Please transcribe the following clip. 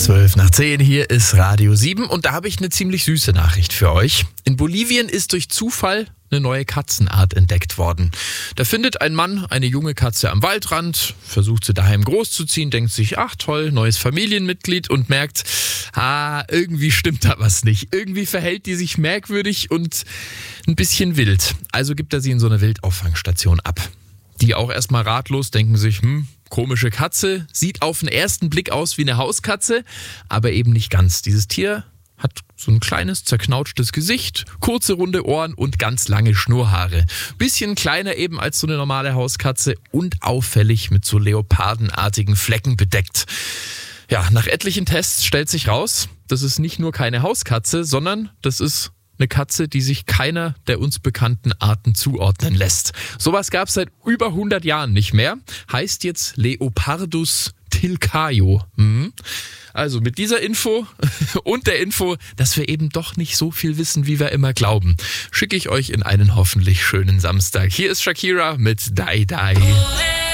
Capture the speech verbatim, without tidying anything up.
zwölf nach zehn, hier ist Radio sieben und da habe ich eine ziemlich süße Nachricht für euch. In Bolivien ist durch Zufall eine neue Katzenart entdeckt worden. Da findet ein Mann eine junge Katze am Waldrand, versucht sie daheim großzuziehen, denkt sich, ach toll, neues Familienmitglied und merkt, ah, irgendwie stimmt da was nicht. Irgendwie verhält die sich merkwürdig und ein bisschen wild. Also gibt er sie in so eine Wildauffangstation ab. Die auch erstmal ratlos denken sich, hm, komische Katze, sieht auf den ersten Blick aus wie eine Hauskatze, aber eben nicht ganz. Dieses Tier hat so ein kleines, zerknautschtes Gesicht, kurze, runde Ohren und ganz lange Schnurrhaare. Bisschen kleiner eben als so eine normale Hauskatze und auffällig mit so leopardenartigen Flecken bedeckt. Ja, nach etlichen Tests stellt sich raus, das ist nicht nur keine Hauskatze, sondern das ist eine Katze, die sich keiner der uns bekannten Arten zuordnen lässt. Sowas gab es seit über hundert Jahren nicht mehr. Heißt jetzt Leopardus tilcaio. Mhm. Also mit dieser Info und der Info, dass wir eben doch nicht so viel wissen, wie wir immer glauben, schicke ich euch in einen hoffentlich schönen Samstag. Hier ist Shakira mit Die Die.